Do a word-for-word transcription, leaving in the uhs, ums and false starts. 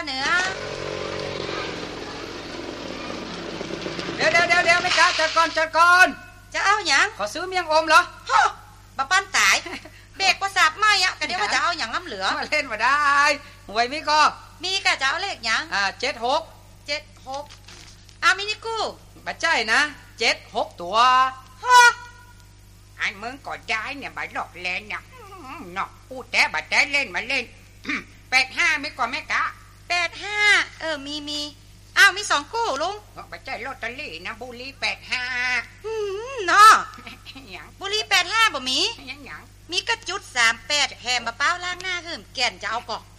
เหนือเดี๋ยวเดี๋ยวเดี๋ยวเดี๋ยวไม่กล้าจัดก่อนจัดก่อนจะเอาหยังขอซื้อเมียงอมเหรอฮะบะปั้นตายเบรกประสาทไม่อะก็เดี๋ยวว่าจะเอาหยังล้ำเหลือมาเล่นมาได้หวยมีก็มีก็จะเอาเลขหยังอ่าเจ็ดหกเจ็ดหกอามินิกูบัดใจนะเจ็ดหกตัวฮะไอ้มึงก็ได้เนี่ยบัดหลอกเล่นเนี่ยเนาะพูดแต่บัดแต่เล่นมาเล่นแปดห้าไม่ก่อนแม่กะแปดห้าเออมีมีอ้าวมีสองกู้ลุงบัดใจลอตเตอรี่นะบุรีแปดห้าอืมเนาะหยังบุรีแปดห้าบ่มีหยังหยังมีกระจุดสามแปดแฮมมะพร้าวล้างหน้าคือแก่นจะเอากอก